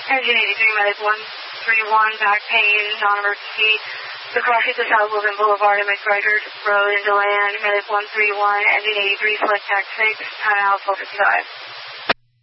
Engine 83, medic 131, back pain, non-emergency. The car hit the South Woodland Boulevard and McGregor Road into land. Medic 131, engine 83, select tax 6, time out 12:55.